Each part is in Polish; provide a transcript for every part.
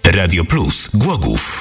Radio Plus Głogów.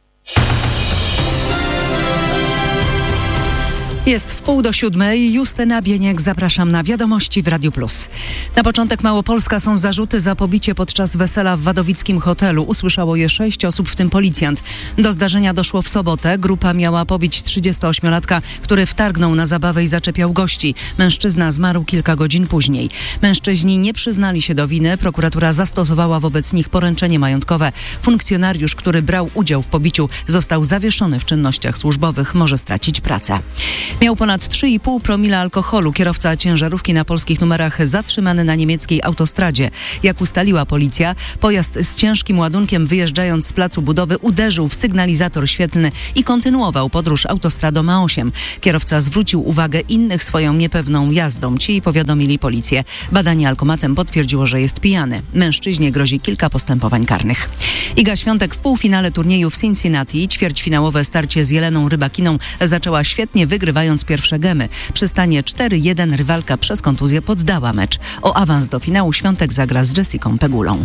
Jest 6:30. Justyna Bieniek, zapraszam na wiadomości w Radiu Plus. Na początek Małopolska są zarzuty za pobicie podczas wesela w wadowickim hotelu. Usłyszało je 6 osób, w tym policjant. Do zdarzenia doszło w sobotę. Grupa miała pobić 38-latka, który wtargnął na zabawę i zaczepiał gości. Mężczyzna zmarł kilka godzin później. Mężczyźni nie przyznali się do winy. Prokuratura zastosowała wobec nich poręczenie majątkowe. Funkcjonariusz, który brał udział w pobiciu, został zawieszony w czynnościach służbowych. Może stracić pracę. Miał ponad 3,5 promila alkoholu. Kierowca ciężarówki na polskich numerach zatrzymany na niemieckiej autostradzie. Jak ustaliła policja, pojazd z ciężkim ładunkiem wyjeżdżając z placu budowy uderzył w sygnalizator świetlny i kontynuował podróż autostradą A8. Kierowca zwrócił uwagę innych swoją niepewną jazdą. Ci powiadomili policję. Badanie alkomatem potwierdziło, że jest pijany. Mężczyźnie grozi kilka postępowań karnych. Iga Świątek w półfinale turnieju w Cincinnati. Ćwierćfinałowe starcie z Jeleną Rybakiną zaczęła świetnie, wygrywając pierwsze gemy. Przy stanie 4-1 rywalka przez kontuzję poddała mecz. O awans do finału Świątek zagra z Jessiką Pegulą.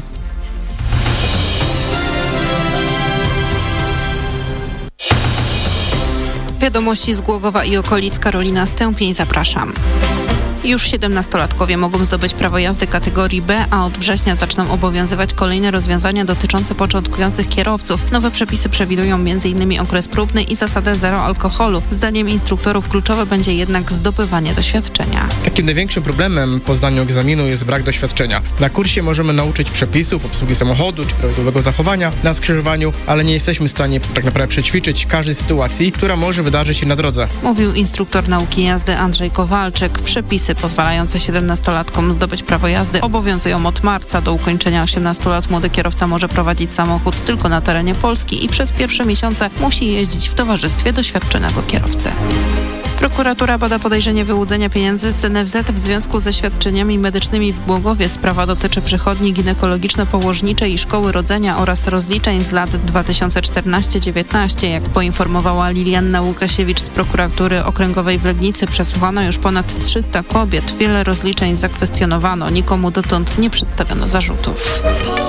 Wiadomości z Głogowa i okolic. Karolina Stępień, zapraszam. Już 17-latkowie mogą zdobyć prawo jazdy kategorii B, a od września zaczną obowiązywać kolejne rozwiązania dotyczące początkujących kierowców. Nowe przepisy przewidują m.in. okres próbny i zasadę zero alkoholu. Zdaniem instruktorów kluczowe będzie jednak zdobywanie doświadczenia. Takim największym problemem po zdaniu egzaminu jest brak doświadczenia. Na kursie możemy nauczyć przepisów, obsługi samochodu czy prawidłowego zachowania na skrzyżowaniu, ale nie jesteśmy w stanie tak naprawdę przećwiczyć każdej sytuacji, która może wydarzyć się na drodze. Mówił instruktor nauki jazdy Andrzej Kowalczyk. Przepisy pozwalające 17-latkom zdobyć prawo jazdy obowiązują od marca. Do ukończenia 18 lat młody kierowca może prowadzić samochód tylko na terenie Polski i przez pierwsze miesiące musi jeździć w towarzystwie doświadczonego kierowcy. Prokuratura bada podejrzenie wyłudzenia pieniędzy z NFZ w związku ze świadczeniami medycznymi w Głogowie. Sprawa dotyczy przychodni ginekologiczno-położniczej i szkoły rodzenia oraz rozliczeń z lat 2014-19. Jak poinformowała Lilianna Łukasiewicz z prokuratury okręgowej w Legnicy, przesłuchano już ponad 300 kobiet. Wiele rozliczeń zakwestionowano. Nikomu dotąd nie przedstawiono zarzutów.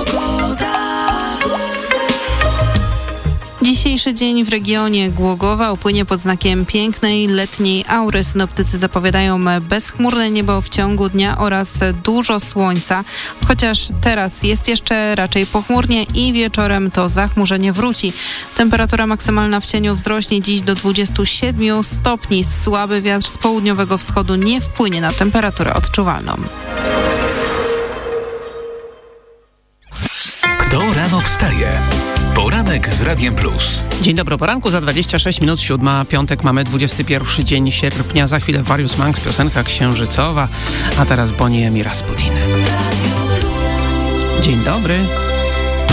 Dzisiejszy dzień w regionie Głogowa upłynie pod znakiem pięknej, letniej aury. Synoptycy zapowiadają bezchmurne niebo w ciągu dnia oraz dużo słońca, chociaż teraz jest jeszcze raczej pochmurnie i wieczorem to zachmurzenie wróci. Temperatura maksymalna w cieniu wzrośnie dziś do 27 stopni. Słaby wiatr z południowego wschodu nie wpłynie na temperaturę odczuwalną. Kto rano wstaje? Poranek z Radiem Plus. Dzień dobry, poranku za 26 minut, 7, piątek, mamy 21 dzień sierpnia. Za chwilę Warius Manx, piosenka księżycowa, a teraz Bonnie M. i Rasputin. Dzień dobry.